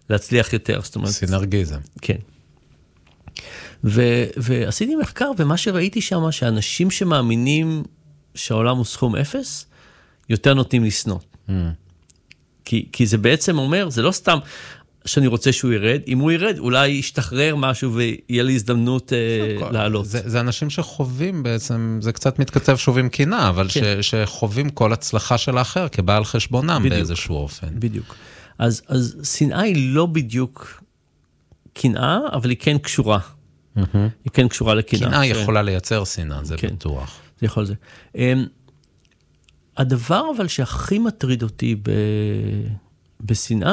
להצליח יותר. זאת אומרת, סינרגיזם. כן. ועשיתי מחקר, ומה שראיתי שם, שאנשים שמאמינים שהעולם הוא סכום אפס, יותר נוטים לסנות. כי זה בעצם אומר, זה לא סתם שאני רוצה שהוא ירד, אם הוא ירד, אולי ישתחרר משהו ויהיה לי הזדמנות לעלות. זה אנשים שחווים בעצם, זה קצת מתכתב שוב עם קינה, אבל שחווים כל הצלחה של האחר כבעל חשבונם באיזשהו אופן. בדיוק. אז שנאה היא לא בדיוק קנאה, אבל היא כן קשורה. היא כן קשורה לקנאה. קנאה יכולה לייצר שנאה, זה בטוח. זה יכול זה. הדבר אבל שהכי מטריד אותי בשנאה,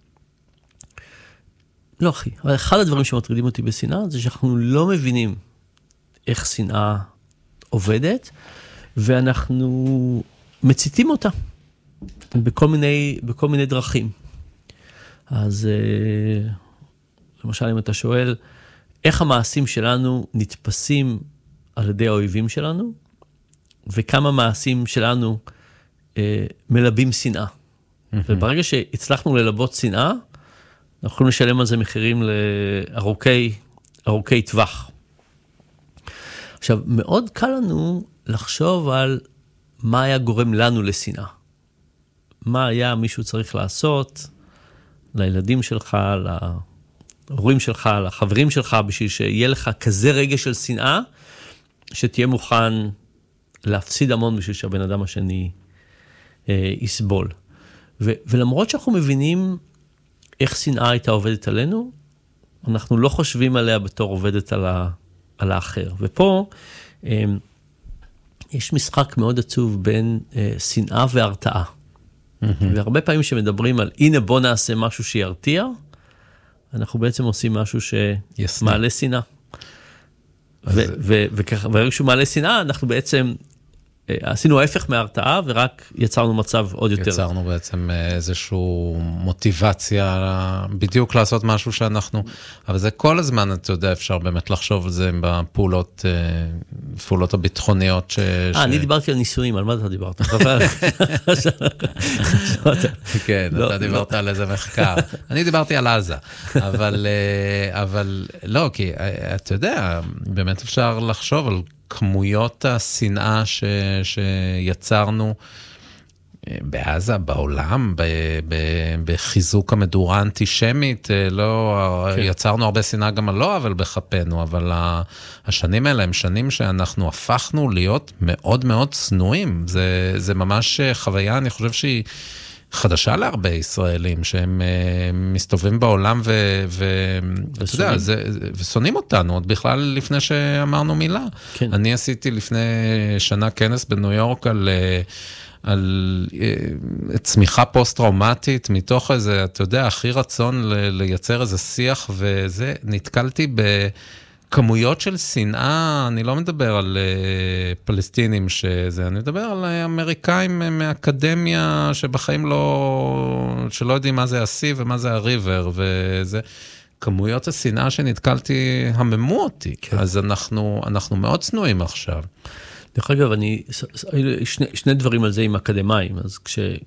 לא הכי, אבל אחד הדברים שמטרידים אותי בשנאה, זה שאנחנו לא מבינים איך שנאה עובדת, ואנחנו מציתים אותה בכל מיני דרכים. אז למשל, אם אתה שואל, איך המעשים שלנו נתפסים על ידי האויבים שלנו, וכמה מעשים שלנו מלבים שנאה. וברגע שהצלחנו ללבות שנאה, אנחנו יכולים לשלם על זה מחירים לארוכי טווח. עכשיו, מאוד קל לנו לחשוב על מה היה גורם לנו לשנאה. מה היה מישהו צריך לעשות לילדים שלך, להורים שלך, לחברים שלך, בשביל שיהיה לך כזה רגע של שנאה, שתהיה מוכן להפסיד המון בשביל שהבן אדם השני יסבול. ולמרות שאנחנו מבינים איך שנאה הייתה עובדת עלינו, אנחנו לא חושבים עליה בתור עובדת על האחר. ופה יש משחק מאוד עצוב בין שנאה והרתעה. והרבה פעמים שמדברים על, הנה בוא נעשה משהו שירתיע, אנחנו בעצם עושים משהו שמעלה שנאה. וברגע שהוא מעלה שנאה, אנחנו בעצם עשינו ההפך מההרתעה, ורק יצרנו מצב עוד יותר. יצרנו בעצם איזושהי מוטיבציה, בדיוק לעשות משהו שאנחנו, אבל זה כל הזמן, אתה יודע, אפשר באמת לחשוב על זה בפעולות הביטחוניות. אני דיברתי על ניסויים, על מה אתה דיברת? כן, אתה דיברת על איזה מחקר. אני דיברתי על עזה, אבל לא, כי אתה יודע, באמת אפשר לחשוב על כמויות השנאה שיצרנו בעזה, בעולם, בחיזוק המדורה האנטישמית, לא, יצרנו הרבה שנאה גם על לא, אבל בחפנו, אבל השנים האלה הם שנים שאנחנו הפכנו להיות מאוד מאוד צנועים, זה ממש חוויה, אני חושב שהיא חדשה להרבה ישראלים, שהם מסתובבים בעולם ושונאים אותנו, עוד בכלל לפני שאמרנו מילה. כן. אני עשיתי לפני שנה כנס בניו יורק על צמיחה פוסט-טראומטית, מתוך איזה, אתה יודע, הכי רצון לייצר איזה שיח, וזה, נתקלתי כמויות של שנאה, אני לא מדבר על פלסטינים שזה, אני מדבר על אמריקאים מאקדמיה שבחיים שלא יודעים מה זה השיא ומה זה הריבר, וזה כמויות השנאה שנתקלתי הממו אותי, כן. אז אנחנו מאוד צנועים עכשיו. דרך אגב, שני דברים על זה עם אקדמיים, אז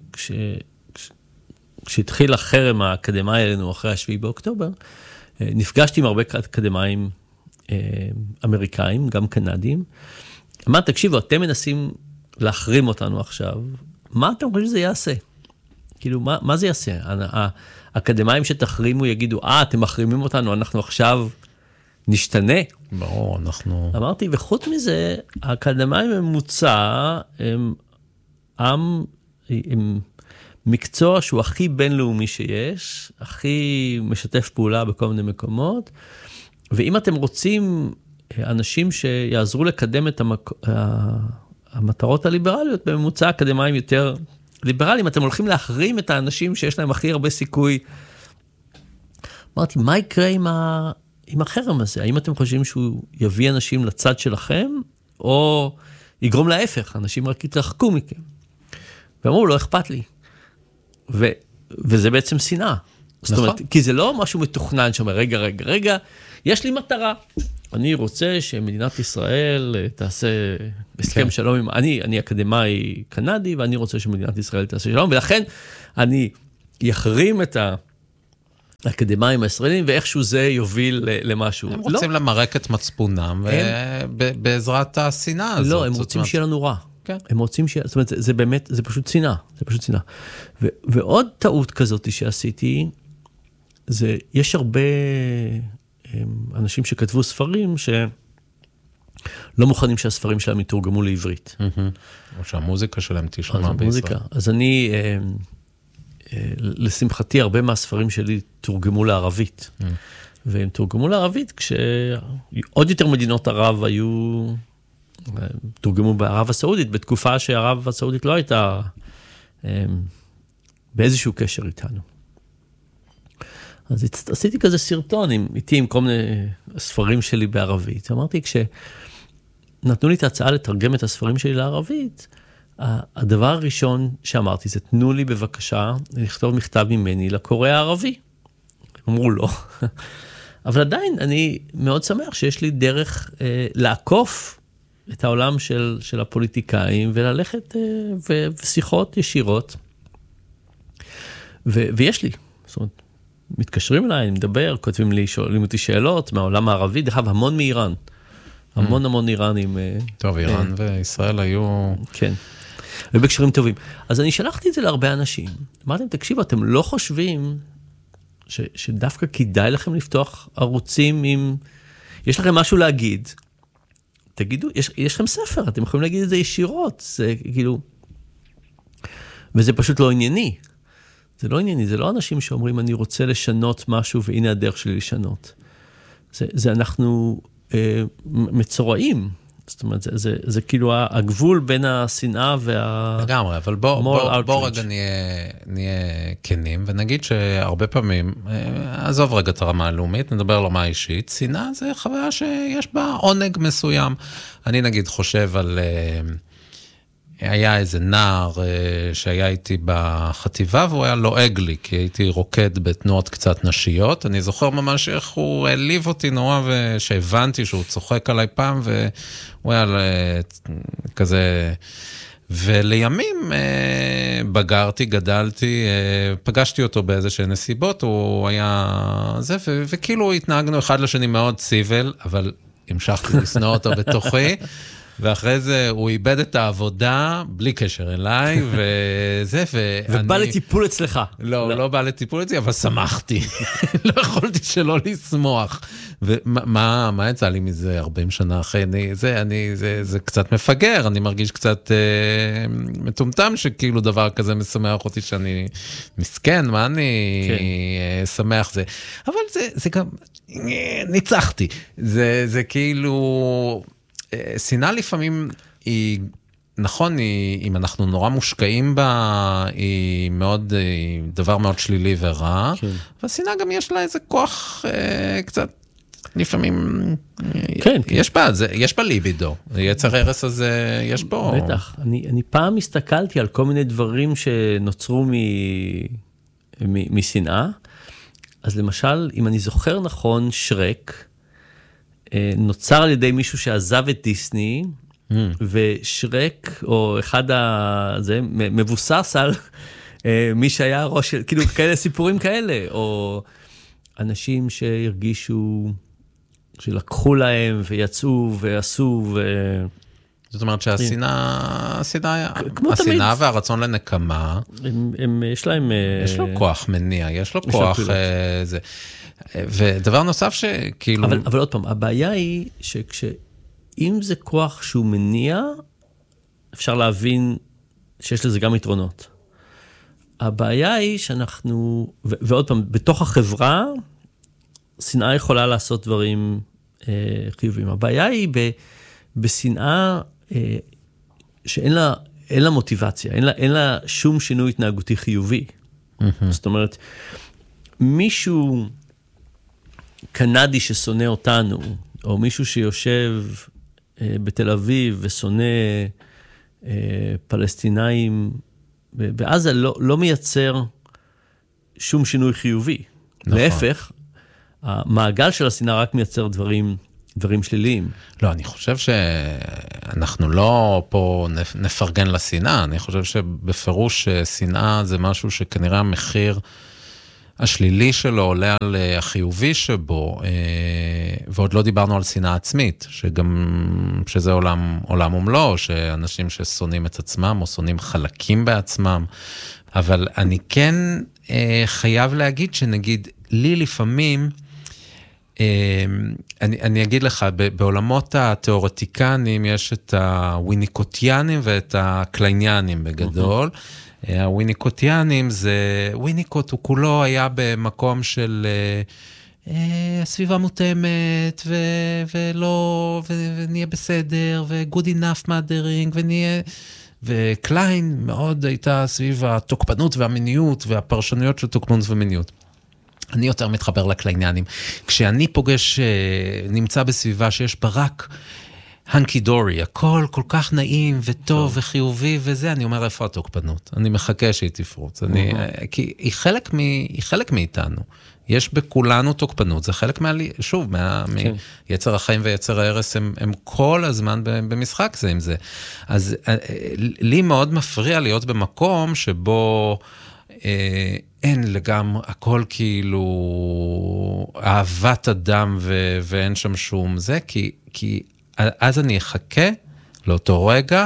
כשהתחיל החרם האקדמי עלינו אחרי 7 באוקטובר, נפגשתי עם הרבה אקדמיים אמריקאים, גם קנדים. אמרתי, תקשיבו, אתם מנסים להחרים אותנו עכשיו, מה אתם חושבים שזה יעשה? כאילו, מה זה יעשה? האקדמיים שתחרימו יגידו, אתם מחרימים אותנו, אנחנו עכשיו נשתנה. ברור, אנחנו... אמרתי, וחוץ מזה, האקדמיים ממוצע, הם מקצוע שהוא הכי בינלאומי שיש, הכי משתף פעולה בכל מיני מקומות, ואם אתם רוצים אנשים שיעזרו לקדם את המטרות הליברליות, בממוצע אקדמיים יותר ליברליים, אתם הולכים להחרים את האנשים שיש להם הכי הרבה סיכוי. אמרתי, מה יקרה עם החרם הזה? האם אתם חושבים שהוא יביא אנשים לצד שלכם, או יגרום להפך, אנשים רק יתרחקו מכם? ואמרו, לא אכפת לי. וזה בעצם שנאה. זאת אומרת, כי זה לא משהו מתוכנן שאומר, רגע, יש לי מטרה. אני רוצה שמדינת ישראל תעשה הסכם שלום עם... אני אקדמאי קנדי, ואני רוצה שמדינת ישראל תעשה שלום, ולכן אני יחרים האקדמיים הישראלים, ואיכשהו זה יוביל למשהו. הם רוצים למרק את מצפונם, בעזרת השנאה הזאת. לא, הם רוצים שיהיה לנו רע. הם רוצים זאת אומרת, זה באמת, זה פשוט שנאה. זה פשוט שנאה. ועוד טעות כזאת שעשיתי, זה, יש הרבה אנשים שכתבו ספרים לא מוכנים שהספרים שלהם יתורגמו לעברית. או שהמוזיקה שלהם תשמע בישראל. אז אני, לשמחתי, הרבה מהספרים שלי תורגמו לערבית. והם תורגמו לערבית כשעוד יותר מדינות ערב היו, תורגמו בערב הסעודית, בתקופה שערב הסעודית לא הייתה באיזשהו קשר איתנו. אז עשיתי כזה סרטון איתי עם כל מיני ספרים שלי בערבית. אמרתי, כשנתנו לי את ההצעה לתרגם את הספרים שלי לערבית, הדבר הראשון שאמרתי זה, תנו לי בבקשה לכתוב מכתב ממני לקורא הערבי. אמרו לא. אבל עדיין אני מאוד שמח שיש לי דרך לעקוף את העולם של הפוליטיקאים, וללכת ושיחות ישירות. ויש לי, זאת אומרת, מתקשרים אליי, אני מדבר, כותבים לי, שואלים אותי שאלות מהעולם הערבי, דרך אגב, המון מאיראן. המון איראנים. טוב, איראן וישראל היו... כן. ובקשרים טובים. אז אני שלחתי את זה להרבה אנשים. אמרתם, תקשיבו, אתם לא חושבים שדווקא כדאי לכם לפתוח ערוצים עם... יש לכם משהו להגיד, תגידו, יש לכם ספר, אתם יכולים להגיד את זה ישירות, זה כאילו... וזה פשוט לא ענייני. זה לא ענייני, זה לא אנשים שאומרים, אני רוצה לשנות משהו, והנה הדרך שלי לשנות. זה אנחנו מצורעים. זאת אומרת, זה כאילו הגבול בין השנאה לגמרי, אבל בוא רגע נהיה כנים, ונגיד שהרבה פעמים, עזוב רגע את הרמה הלאומית, נדבר על רמה אישית, שנאה זה חוויה שיש בה עונג מסוים. אני נגיד חושב על... היה איזה נער שהיה איתי בחטיבה, והוא היה לועג לי, כי הייתי רוקד בתנועות קצת נשיות. אני זוכר ממש איך הוא העליב אותי נורא, ושהבנתי שהוא צוחק עליי פעם, והוא היה כזה... ולימים בגרתי, גדלתי, פגשתי אותו באיזשהן נסיבות, הוא היה זה, וכאילו התנהגנו אחד לשני מאוד ציבל, אבל המשכתי לשנוא אותו בתוכי, ואחרי זה הוא איבד את העבודה, בלי קשר אליי, וזה, ובא לטיפול אצלך. לא בא לטיפול אצלי, אבל שמחתי. לא יכולתי שלא לשמוח. ומה יצא לי מזה 40 שנה אחרי? זה קצת מפגר, אני מרגיש קצת מטומטם, שכאילו דבר כזה משמח אותי שאני מסכן, מה אני שמח זה. אבל זה גם, ניצחתי. זה כאילו... שנאה לפעמים היא, נכון, אם אנחנו נורא מושקעים בה, היא מאוד, דבר מאוד שלילי ורע, כן. אבל שנאה גם יש לה איזה כוח קצת, לפעמים, כן, יש בה ליבידו, יצר הרס הזה, יש בו... בטח, אני פעם הסתכלתי על כל מיני דברים שנוצרו משנאה, אז למשל, אם אני זוכר נכון, שרק, נוצר על ידי מישהו שעזב את דיסני, ושרק, או אחד הזה, מבוסס על מי שהיה ראש, כאילו כאלה סיפורים כאלה, או אנשים שהרגישו, שלקחו להם ויצאו ועשו זאת אומרת שהשנאה והרצון לנקמה, יש להם... יש לו כוח מניע, יש לו כוח... ודבר נוסף שכאילו... אבל עוד פעם, הבעיה היא שאם זה כוח שהוא מניע, אפשר להבין שיש לזה גם יתרונות. הבעיה היא שאנחנו, ועוד פעם, בתוך החברה, שנאה יכולה לעשות דברים חיוביים. הבעיה היא בשנאה שאין לה מוטיבציה, אין לה שום שינוי התנהגותי חיובי. זאת אומרת, מישהו קנדי ששונא אותנו, או מישהו שיושב בתל אביב ושונא פלסטינאים בעזה, לא מייצר שום שינוי חיובי. נכון. להפך, המעגל של השנאה רק מייצר דברים שליליים. לא, אני חושב שאנחנו לא פה נפרגן לשנאה, אני חושב שבפירוש שנאה זה משהו שכנראה המחיר השלילי שלו עולה על החיובי שבו, ועוד לא דיברנו על שנאה עצמית, שזה עולם ומלואו, שאנשים ששונאים את עצמם, או שונאים חלקים בעצמם, אבל אני כן חייב להגיד שנגיד, לי לפעמים, אני אגיד לך, בעולמות התיאורטיקנים יש את הוויניקוטיאנים ואת הקלייניאנים בגדול. הוויניקוטיאנים זה, וויניקוט הוא כולו היה במקום של סביבה מותאמת ולא, ונהיה בסדר, ו-good enough mothering, וקליין מאוד הייתה סביב התוקפנות והמיניות והפרשנויות של תוקפנות ומיניות. אני יותר מתחבר לקלייניאנים. כשאני פוגש, נמצא בסביבה שיש בה רק הנקי דורי, הכל כל כך נעים וטוב וחיובי וזה, אני אומר איפה התוקפנות. אני מחכה שהיא תפרוץ. כי היא חלק מאיתנו. יש בכולנו תוקפנות, זה חלק שוב, מיצר החיים ויצר ההרס, הם כל הזמן במשחק זה עם זה. אז לי מאוד מפריע להיות במקום שבו אין לגמרי, הכל כאילו אהבת אדם ואין שם שום זה, כי אז אני אחכה לאותו רגע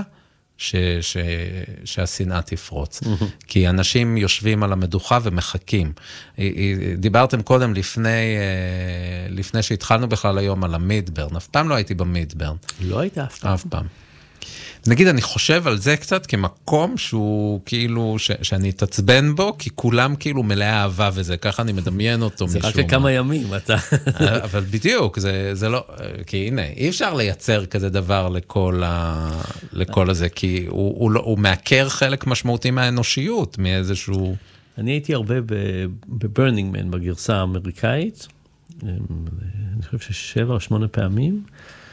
שהשנאה תפרוץ. כי אנשים יושבים על המדוכה ומחכים. דיברתם קודם לפני שהתחלנו בכלל היום על המידברן, אף פעם לא הייתי במידברן. לא היית אף פעם. נגיד, אני חושב על זה קצת כמקום שהוא כאילו, שאני אתעצבן בו, כי כולם כאילו מלא אהבה וזה, ככה אני מדמיין אותו משום. זה רק לכמה ימים, אתה. אבל בדיוק, זה לא, כי הנה, אי אפשר לייצר כזה דבר לכל הזה, כי הוא מעקר חלק משמעותי מהאנושיות, מאיזשהו... אני הייתי הרבה בברנינג מן, בגרסה האמריקאית, אני חושב 7 או 8 פעמים,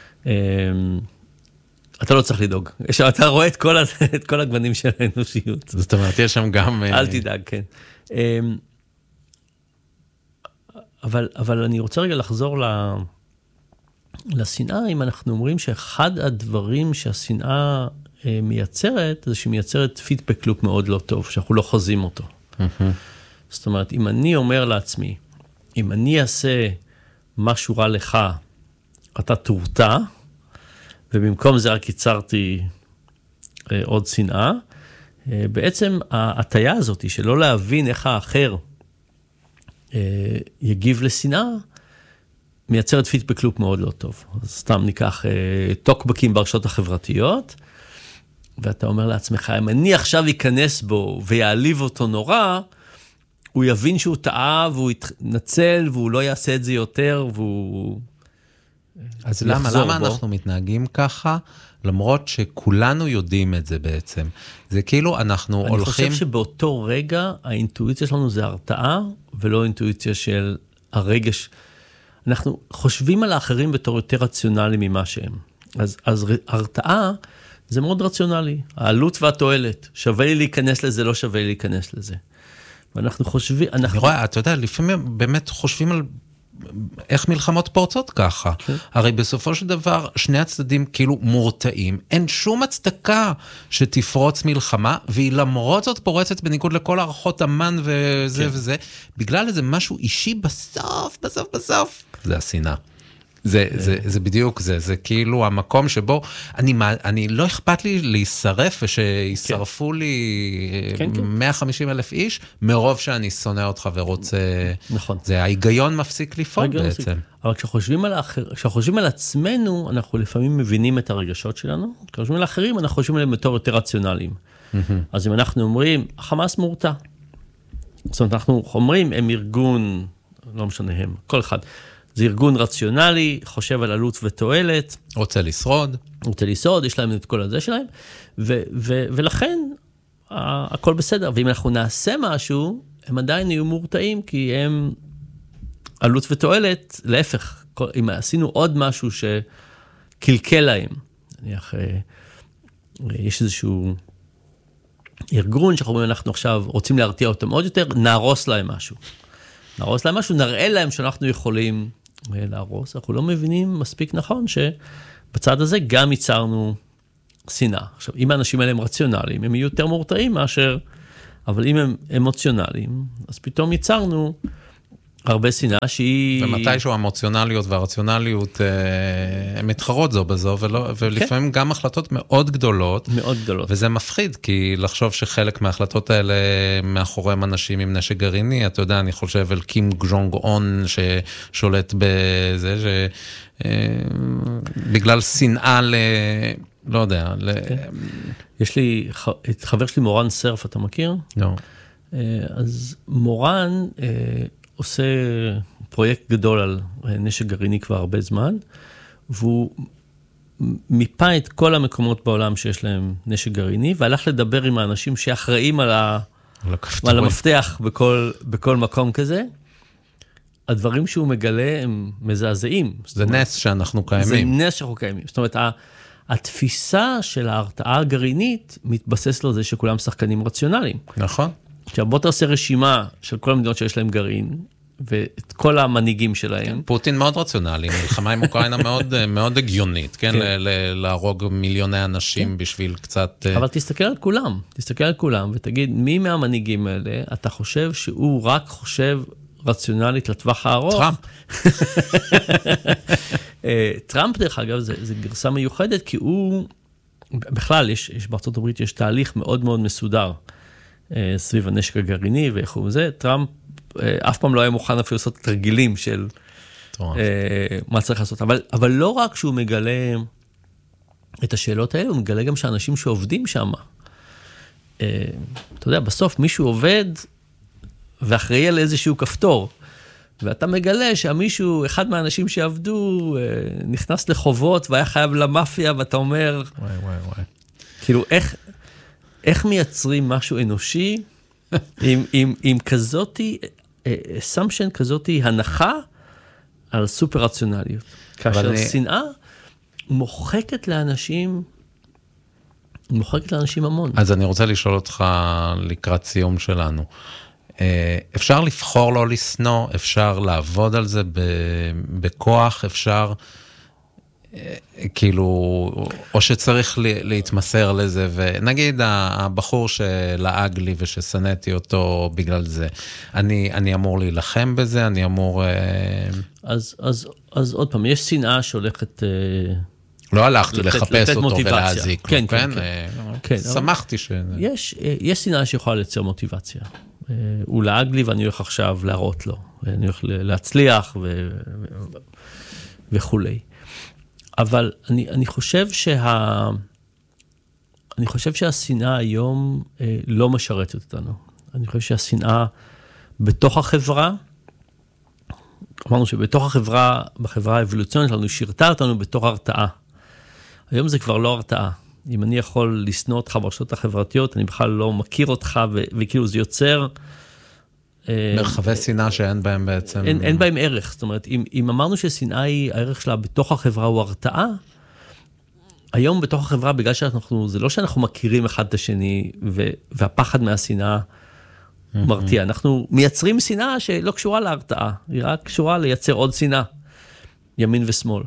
אתה לא צריך לדאוג. אתה רואה את כל הגוונים של האנושיות. זאת אומרת, יש שם גם... אל תדאג, כן. אבל אני רוצה רגע לחזור לשנאה, אם אנחנו אומרים שאחד הדברים שהשנאה מייצרת, זה שהיא מייצרת פידבק לופ מאוד לא טוב, שאנחנו לא חוזים אותו. זאת אומרת, אם אני אומר לעצמי, אם אני אעשה משהו רע לך, אתה תורתע, ובמקום זה רק ייצרתי עוד שנאה, בעצם ההטיה הזאת שלא להבין איך האחר יגיב לשנאה, מייצרת פידבק לופ מאוד לא טוב. אז סתם ניקח טוקבקים ברשתות החברתיות, ואתה אומר לעצמך, אם אני עכשיו אכנס בו ויעליב אותו נורא, הוא יבין שהוא טעה והוא יתנצל והוא לא יעשה את זה יותר והוא... אז למה אנחנו מתנהגים ככה, למרות שכולנו יודעים את זה בעצם? זה כאילו אנחנו הולכים... אני חושב שבאותו רגע, האינטואיציה שלנו זה הרתעה, ולא אינטואיציה של הרגש. אנחנו חושבים על האחרים בתור יותר רציונלי ממה שהם. אז הרתעה זה מאוד רציונלי. העלות והתועלת. שווה לי להיכנס לזה, לא שווה לי להיכנס לזה. ואנחנו חושבים... אני רואה, אתה יודע, לפעמים באמת חושבים על... איך מלחמות פורצות ככה? הרי בסופו של דבר, שני הצדדים כאילו מורתעים, אין שום הצדקה שתפרוץ מלחמה, והיא למרות זאת פורצת בניגוד לכל הערכות אמן וזה וזה, בגלל איזה משהו אישי בסוף, זה השנאה. זה בדיוק זה כאילו המקום שבו אני לא אכפת לי להישרף ושישרפו לי 150,000 איש מרוב שאני שונא אותך ורוצה, זה ההיגיון מפסיק לפעול בעצם. אבל כשחושבים על עצמנו, אנחנו לפעמים מבינים את הרגשות שלנו, כשחושבים על האחרים, אנחנו חושבים עליהם בתור יותר רציונליים. אז אם אנחנו אומרים, החמאס מורתע. זאת אומרת, אנחנו אומרים, הם ארגון, לא משנה הם, כל אחד. זה ארגון רציונלי, חושב על עלות ותועלת. רוצה לשרוד, יש להם את כל הזה שלהם, ולכן הכל בסדר. ואם אנחנו נעשה משהו, הם עדיין יהיו מורתעים, כי הם עלות ותועלת, להפך, אם עשינו עוד משהו שקלקל להם, נניח, יש איזשהו ארגון שאנחנו אומרים, אנחנו עכשיו רוצים להרתיע אותם עוד יותר, נהרוס להם משהו, נראה להם שאנחנו יכולים להרוס. אנחנו לא מבינים מספיק נכון שבצד הזה גם ייצרנו שנאה. עכשיו, אם האנשים האלה הם רציונליים, הם יהיו יותר מורתעים מאשר אבל אם הם אמוציונליים, אז פתאום ייצרנו הרבה שנאה שהיא... ומתישהו האמוציונליות והרציונליות הן מתחרות זו בזו, ולפעמים גם החלטות מאוד גדולות. מאוד גדולות. וזה מפחיד, כי לחשוב שחלק מההחלטות האלה מאחוריהם אנשים עם נשק גרעיני, אתה יודע, אני חושב על קים ג'ונג און ששולט בזה, בגלל שנאה לא יודע. יש לי, את חבר שלי מורן סרף, אתה מכיר? לא. אז מורן עושה פרויקט גדול על נשק גרעיני כבר הרבה זמן, והוא מיפה את כל המקומות בעולם שיש להם נשק גרעיני, והלך לדבר עם האנשים שאחראים על המפתח בכל מקום כזה. הדברים שהוא מגלה הם מזעזעים. זה נס שאנחנו קיימים. זה נס שאנחנו קיימים. זאת אומרת, התפיסה של ההרתעה הגרעינית מתבסס לזה שכולם שחקנים רציונליים. נכון. עכשיו בוא תעשה רשימה של כל המדינות שיש להם גרעין, ואת כל המנהיגים שלהם. פוטין מאוד רציונלי, מלחמה עם אוקראינה מאוד הגיונית, כן? להרוג מיליוני אנשים בשביל קצת... אבל תסתכל על כולם, ותגיד, מי מהמנהיגים האלה אתה חושב שהוא רק חושב רציונלית לטווח הארוך? טראמפ. טראמפ, דרך אגב, זה גרסה מיוחדת, כי הוא, בכלל, יש בארצות הברית, יש תהליך מאוד מאוד מסודר, סביב הנשק הגרעיני ואיך הוא זה. טראמפ אף פעם לא היה מוכן אפילו לעשות תרגילים של מה צריך לעשות. אבל לא רק שהוא מגלה את השאלות האלה, הוא מגלה גם שאנשים שעובדים שם, אתה יודע, בסוף מישהו עובד ואחראי על איזשהו כפתור, ואתה מגלה שהמישהו, אחד מהאנשים שעבדו, נכנס לחובות והיה חייב למאפיה, ואתה אומר, כאילו, איך מייצרים משהו אנושי עם כזאתי, assumption כזאתי הנחה על סופר רציונליות. כאשר שנאה מוחקת לאנשים המון. אז אני רוצה לשאול אותך לקראת סיום שלנו. אפשר לבחור לא לסנוע, אפשר לעבוד על זה בכוח, אפשר... כאילו, או שצריך להתמסר לזה, ונגיד הבחור שלעג לי ושסנאתי אותו בגלל זה, אני אמור להילחם בזה, אני אמור... אז עוד פעם, יש שנאה שהולכת... לא הלכתי לחפש אותו ולהזיק, כן? שמחתי ש... יש שנאה שיכולה לייצר מוטיבציה. הוא לעג לי ואני הולך עכשיו להראות לו, ואני הולך להצליח וכולי. אבל אני חושב שהשנאה היום לא משרתת אותנו. אני חושב שהשנאה בתוך החברה, אמרנו שבתוך החברה, בחברה האבולוציונית שלנו, שירתה אותנו בתוך הרתעה. היום זה כבר לא הרתעה. אם אני יכול לשנוא אותך ברשתות החברתיות, אני בכלל לא מכיר אותך, וכאילו זה יוצר... מרחבי שנאה שאין בהם בעצם... אין בהם ערך. זאת אומרת, אם אמרנו ששנאה היא, הערך שלה בתוך החברה הוא הרתעה, היום בתוך החברה, בגלל שאנחנו, זה לא שאנחנו מכירים אחד את השני, והפחד מהשנאה מרתיע. אנחנו מייצרים שנאה שלא קשורה להרתעה, היא רק קשורה לייצר עוד שנאה, ימין ושמאל.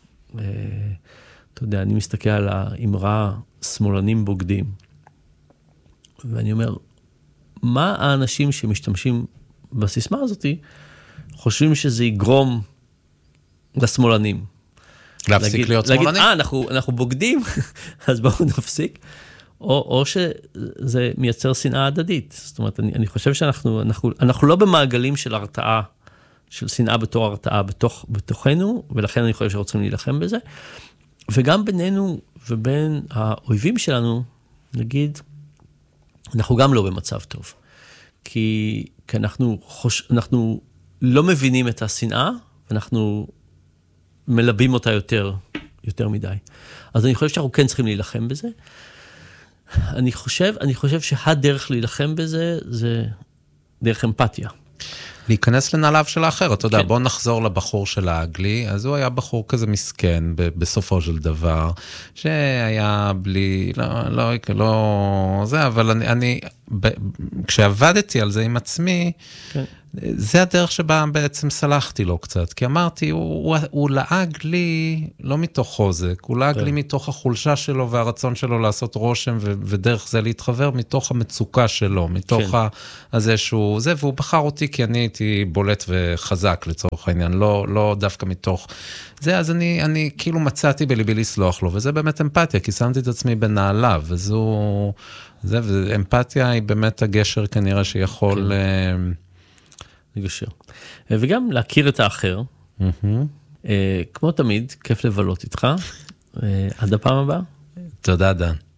אתה יודע, אני מסתכל על האמרה, שמאלנים בוגדים, ואני אומר, מה האנשים שמשתמשים בסיסמה הזאת, חושבים שזה יגרום לשמאלנים? להפסיק להיות שמאלנים? אנחנו בוגדים, אז בואו נפסיק. או שזה מייצר שנאה הדדית. זאת אומרת, אני חושב שאנחנו לא במעגלים של הרתעה, של שנאה בתור הרתעה בתוכנו, ולכן אני חושב שרוצים להילחם בזה. וגם בינינו ובין האויבים שלנו, נגיד, אנחנו גם לא במצב טוב. כי אנחנו לא מבינים את השנאה, ואנחנו מלבים אותה יותר מדי. אז אני חושב שאנחנו כן צריכים להילחם בזה. אני חושב שהדרך להילחם בזה, זה דרך אמפתיה. להיכנס לנעליו של האחר, אתה יודע, בוא נחזור לבחור של האגלי, אז הוא היה בחור כזה מסכן, בסופו של דבר, שהיה בלי, לא, זה, אבל אני, כשעבדתי על זה עם עצמי, זה הדרך שבה בעצם סלחתי לו קצת, כי אמרתי, הוא לעג לי לא מתוך חוזק, הוא לעג לי מתוך החולשה שלו והרצון שלו לעשות רושם, ודרך זה להתחבר מתוך המצוקה שלו, מתוך הזה שהוא זה, והוא בחר אותי כי אני הייתי בולט וחזק לצורך העניין, לא דווקא מתוך זה, אז אני כאילו מצאתי בליבי לסלוח לו, וזה באמת אמפתיה, כי שמתי את עצמי בנעליו, ואמפתיה היא באמת הגשר כנראה שיכול לגשר. וגם להכיר את האחר. כמו תמיד, כיף לבלות איתך. עד הפעם הבאה. תודה, דן.